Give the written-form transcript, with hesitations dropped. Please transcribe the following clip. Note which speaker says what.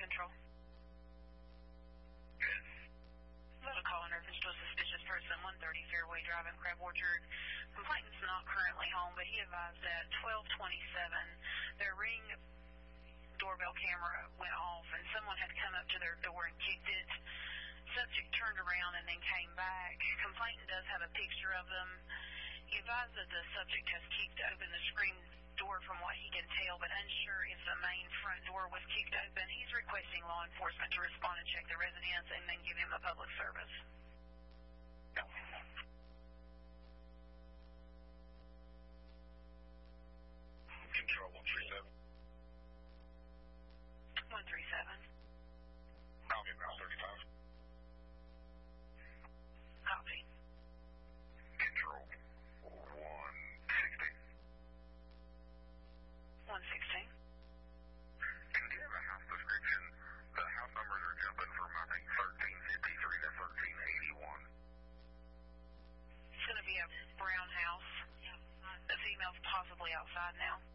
Speaker 1: control. Let a call in reference to a suspicious person, 130 Fairway Drive in Crab Orchard. Complainant's not currently home, but he advised that 12:27, their Ring doorbell camera went off and someone had come up to their door and kicked it. Subject turned around and then came back. Complainant does have a picture of them. He advised that the subject has kicked open the screen door from what he can tell, but unsure if the main front door was kicked open. He's requesting law enforcement to respond and check the residence and then give him a public service.
Speaker 2: Control 137.
Speaker 1: 137.
Speaker 2: Copy, about 35.
Speaker 1: Copy.
Speaker 2: Control 116.
Speaker 1: 116.
Speaker 2: And do you have a house description? The house numbers are jumping from, I think, 1353 to 1381.
Speaker 1: It's going to be a brown house. The female's possibly outside now.